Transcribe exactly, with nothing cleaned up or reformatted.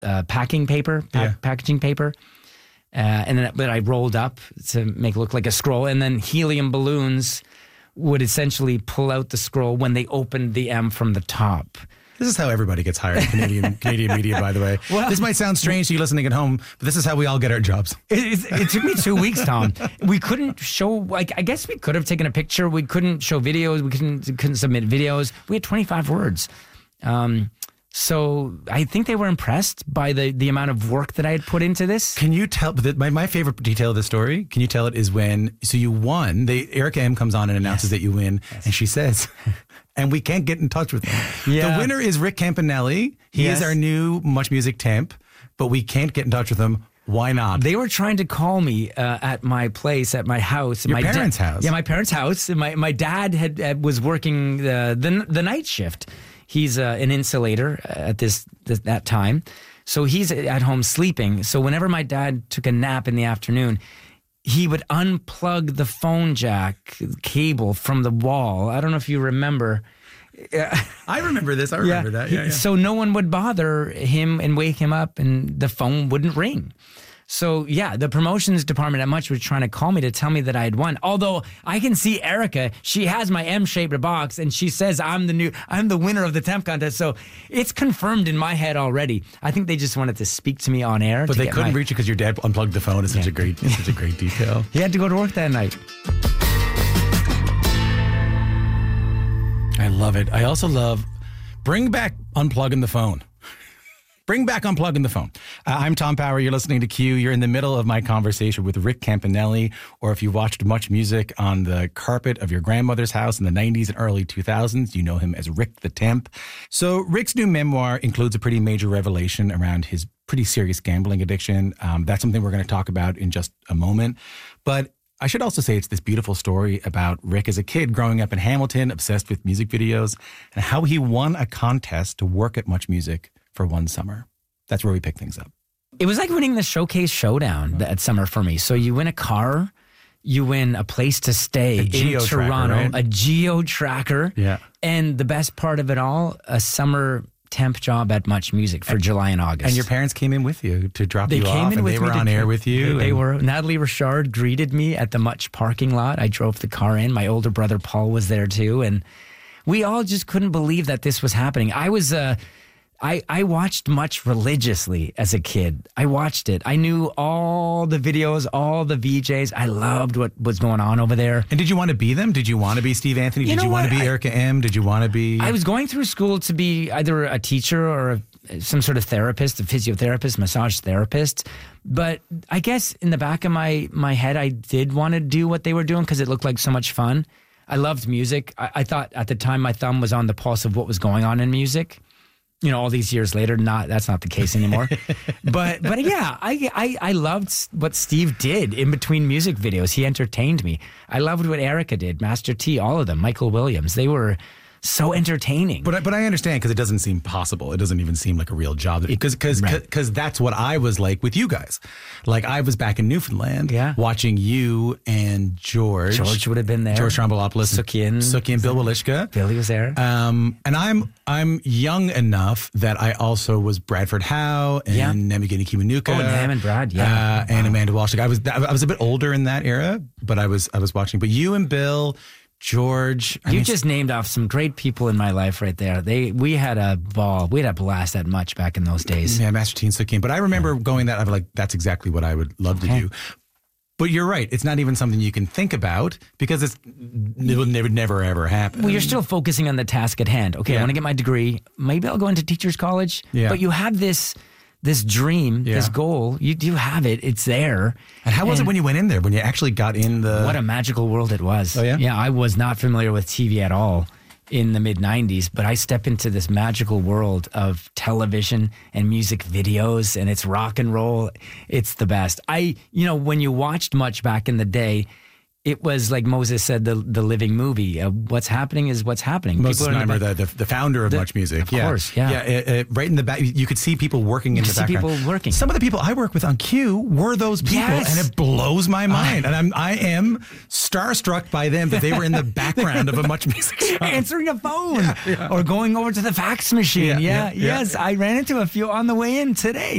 uh, packing paper, pa- Yeah. packaging paper. Uh, and then but I rolled up to make it look like a scroll. And then helium balloons would essentially pull out the scroll when they opened the M from the top. This is how everybody gets hired in Canadian Canadian media, by the way. Well, this might sound strange to you listening at home, but this is how we all get our jobs. It, it, it took me two weeks, Tom. We couldn't show, like, I guess we could have taken a picture. We couldn't show videos. We couldn't, couldn't submit videos. We had twenty-five words. Um, so I think they were impressed by the, the amount of work that I had put into this. Can you tell, my, my favorite detail of the story, can you tell it is when, so you won, they, Erica M comes on and announces yes. that you win, yes. and she says, and we can't get in touch with him. Yeah. The winner is Rick Campanelli. He yes. is our new Much Music temp, but we can't get in touch with him. Why not? They were trying to call me uh, at my place, at my house. Your my parents' da- house? Yeah, my parents' house. My my dad had uh, was working the, the the night shift. He's uh, an insulator at this, this that time, so he's at home sleeping. So whenever my dad took a nap in the afternoon, he would unplug the phone jack cable from the wall. I don't know if you remember. I remember this. I remember yeah. that. Yeah, yeah. So no one would bother him and wake him up, and the phone wouldn't ring. So yeah, the promotions department at Much was trying to call me to tell me that I had won. Although I can see Erica, she has my M-shaped box, and she says I'm the new, I'm the winner of the temp contest. So it's confirmed in my head already. I think they just wanted to speak to me on air. But they couldn't my, reach you because your dad unplugged the phone. It's such yeah. a great, such a great detail. He had to go to work that night. I love it. I also love bring back unplugging the phone. Bring back unplugging the phone. Uh, I'm Tom Power. You're listening to Q. You're in the middle of my conversation with Rick Campanelli, or if you watched Much Music on the carpet of your grandmother's house in the nineties and early two thousands, you know him as Rick the Temp. So Rick's new memoir includes a pretty major revelation around his pretty serious gambling addiction. Um, that's something we're going to talk about in just a moment. But I should also say it's this beautiful story about Rick as a kid growing up in Hamilton, obsessed with music videos, and how he won a contest to work at Much Music for one summer. That's where we pick things up. It was like winning the Showcase Showdown that summer for me. So you win a car, you win a place to stay a in Toronto, right? a geo tracker, yeah. and the best part of it all, a summer temp job at Much Music for and, July and August. And your parents came in with you to drop they you came off, in and with they me were to, on air with you. They, they and... were. Natalie Richard greeted me at the Much parking lot. I drove the car in. My older brother Paul was there too, and we all just couldn't believe that this was happening. I was uh, I, I watched Much religiously as a kid. I watched it. I knew all the videos, all the V Js. I loved what was going on over there. And did you want to be them? Did you want to be Steve Anthony? You did know you want what? to be I, Erica M? Did you want to be... I was going through school to be either a teacher or a, some sort of therapist, a physiotherapist, massage therapist. But I guess in the back of my, my head, I did want to do what they were doing because it looked like so much fun. I loved music. I, I thought at the time my thumb was on the pulse of what was going on in music. You know, all these years later, not that's not the case anymore. but but yeah, I, I I loved what Steve did in between music videos. He entertained me. I loved what Erica did, Master T, all of them, Michael Williams. They were so entertaining. But I, but I understand because it doesn't seem possible. It doesn't even seem like a real job. Because because because right. that's what I was like with you guys. Like I was back in Newfoundland yeah. watching you and George. George would have been there. George Trombolopoulos. Sukian. Sukian, Bill Walishka. Billy was there. Um, and I'm I'm young enough that I also was Bradford Howe and yeah. Nemigini Kiwanuka. Oh, Nam and Brad, yeah. Uh, and wow. Amanda Walsh. Like I was I was a bit older in that era, but I was I was watching. But you and Bill... George. I you mean, just named off some great people in my life right there. They we had a ball. We had a blast at Much back in those days. Yeah, Master T and Sukian. But I remember yeah. going that, I was like, that's exactly what I would love okay. to do. But you're right. It's not even something you can think about because it's, it will never, never, ever happen. Well, you're still focusing on the task at hand. Okay, yeah. I want to get my degree. Maybe I'll go into teacher's college. Yeah. But you have this... This dream, yeah. this goal, you do have it. It's there. And how was and it when you went in there, when you actually got in the... What a magical world it was. Oh, yeah? Yeah, I was not familiar with T V at all in the mid nineties, but I step into this magical world of television and music videos, and it's rock and roll. It's the best. I, you know, when you watched Much back in the day, it was like Moses said, the the living movie. Uh, what's happening is what's happening. Moses People are in Znaimer, the, the, the, the founder of The- Much Music. of yeah. course, yeah. Yeah, it, it- right in the back, you could see people working in You the see background. people working. Some of the people I work with on Q were those people, Yes. and it blows my mind. and I'm, I am starstruck by them that they were in the background of a Much Music show. answering a phone or going over to the fax machine. Yeah, Yeah, yeah, yeah. yes. I ran into a few on the way in today.